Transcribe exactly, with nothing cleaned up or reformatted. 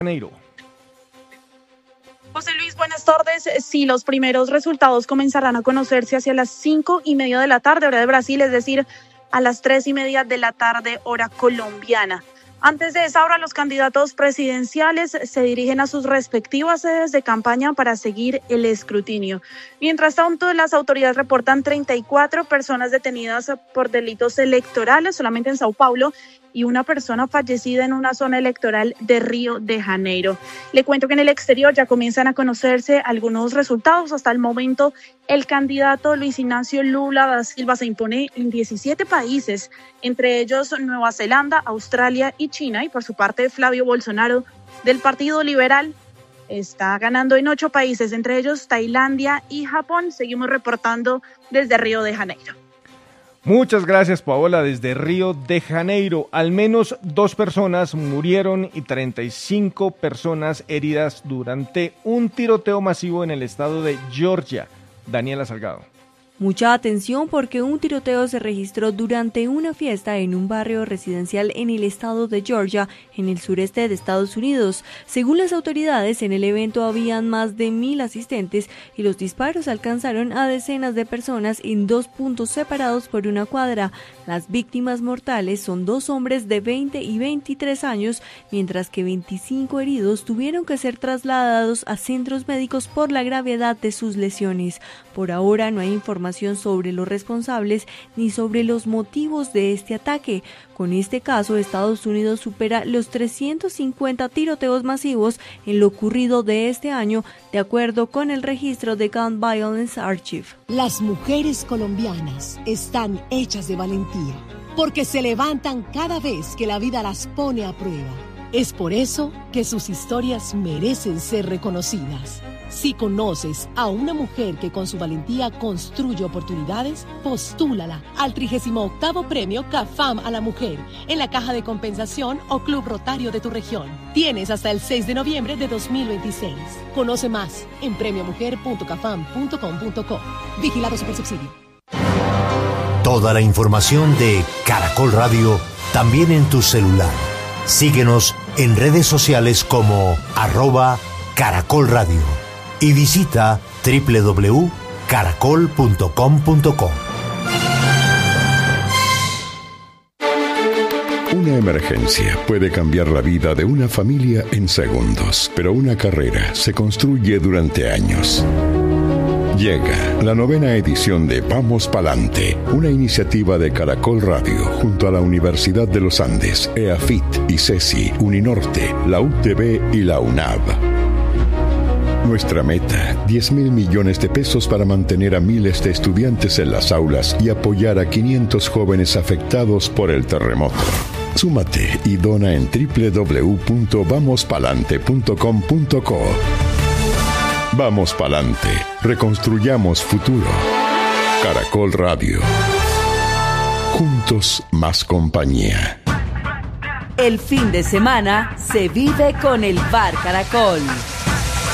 Janeiro. José Luis, buenas tardes. Sí, los primeros resultados comenzarán a conocerse hacia las cinco y media de la tarde, hora de Brasil, es decir, a las tres y media de la tarde, hora colombiana. Antes de esa hora, los candidatos presidenciales se dirigen a sus respectivas sedes de campaña para seguir el escrutinio. Mientras tanto, las autoridades reportan treinta y cuatro personas detenidas por delitos electorales solamente en Sao Paulo y una persona fallecida en una zona electoral de Río de Janeiro. Le cuento que en el exterior ya comienzan a conocerse algunos resultados. Hasta el momento, el candidato Luis Ignacio Lula da Silva se impone en diecisiete países, entre ellos Nueva Zelanda, Australia y China. Y por su parte, Flavio Bolsonaro, del Partido Liberal, está ganando en ocho países, entre ellos Tailandia y Japón. Seguimos reportando desde Río de Janeiro. Muchas gracias, Paola, desde Río de Janeiro. Al menos dos personas murieron y treinta y cinco personas heridas durante un tiroteo masivo en el estado de Georgia. Daniela Salgado. Mucha atención porque un tiroteo se registró durante una fiesta en un barrio residencial en el estado de Georgia, en el sureste de Estados Unidos. Según las autoridades, en el evento habían más de mil asistentes y los disparos alcanzaron a decenas de personas en dos puntos separados por una cuadra. Las víctimas mortales son dos hombres de veinte y veintitrés años, mientras que veinticinco heridos tuvieron que ser trasladados a centros médicos por la gravedad de sus lesiones. Por ahora no hay información sobre los responsables ni sobre los motivos de este ataque. Con este caso, Estados Unidos supera los trescientos cincuenta tiroteos masivos en lo ocurrido de este año, de acuerdo con el registro de Gun Violence Archive. Las mujeres colombianas están hechas de valentía, porque se levantan cada vez que la vida las pone a prueba. Es por eso que sus historias merecen ser reconocidas. Si conoces a una mujer que con su valentía construye oportunidades, postúlala al trigésimo octavo Premio CAFAM a la Mujer en la Caja de Compensación o Club Rotario de tu región. Tienes hasta el seis de noviembre de dos mil veintiséis. Conoce más en premio mujer punto cafam punto com punto co. Vigilado Supersubsidio. Toda la información de Caracol Radio también en tu celular. Síguenos en redes sociales como arroba Caracol Radio. Y visita doble u doble u doble u punto caracol punto com punto co. Una emergencia puede cambiar la vida de una familia en segundos, pero una carrera se construye durante años. Llega la novena edición de Vamos Palante, una iniciativa de Caracol Radio junto a la Universidad de los Andes, EAFIT, ICESI, Uninorte, la U T B y la UNAV. Nuestra meta, diez mil millones de pesos para mantener a miles de estudiantes en las aulas y apoyar a quinientos jóvenes afectados por el terremoto. Súmate y dona en doble u doble u doble u punto vamos palante punto com punto co. Vamos Palante, reconstruyamos futuro. Caracol Radio. Juntos más compañía. El fin de semana se vive con el Bar Caracol.